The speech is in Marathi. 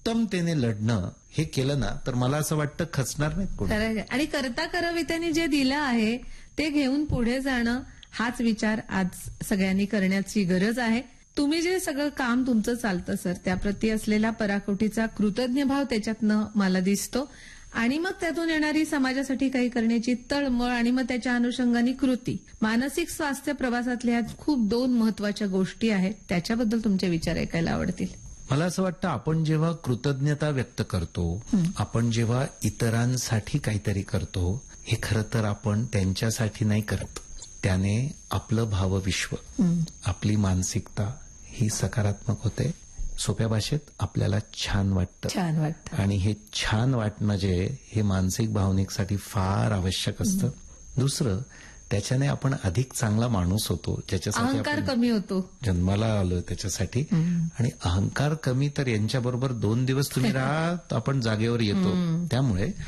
उत्तमतेने लढणं हे केलं ना तर मला असं वाटतं खचणार नाही कोणी. खरं आहे. आणि करता करवित्याने जे दिलं आहे ते घेऊन पुढे जाणं हाच विचार आज सगळ्यांनी करण्याची गरज आहे. तुम्ही जे सगळं काम तुमचं चालतं सर, त्याप्रती असलेला पराकोटीचा कृतज्ञ भाव त्याच्यातनं मला दिसतो. आणि मग त्यातून येणारी समाजासाठी काही करण्याची तळमळ आणि मग त्याच्या अनुषंगाने कृती. मानसिक स्वास्थ्य प्रवासातल्या खूप 2 महत्वाच्या गोष्टी आहेत. त्याच्याबद्दल तुमचे विचार ऐकायला आवडतील. मला असं वाटतं आपण जेव्हा कृतज्ञता व्यक्त करतो, आपण जेव्हा इतरांसाठी काहीतरी करतो, हे खरं तर आपण त्यांच्यासाठी नाही करत. त्याने आपलं भावविश्व, आपली मानसिकता ही सकारात्मक होते. सोप्या भाषेत आपल्याला छान वाटतं. आणि हे छान वाटणं जे हे मानसिक भावनिकसाठी फार आवश्यक असतं. दुसरं, त्याच्याने आपण अधिक चांगला माणूस होतो, ज्याच्यासाठी अहंकार कमी होतो. जन्माला आलो त्याच्यासाठी. आणि अहंकार कमी तर यांच्याबरोबर 2 दिवस तुम्ही राहा, आपण जागेवर येतो. त्यामुळे